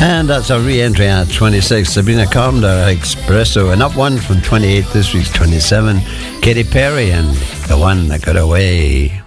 And that's a re-entry at 26. Sabrina Carpenter, Espresso. And up one from 28, this week's 27. Katy Perry and The One That Got Away.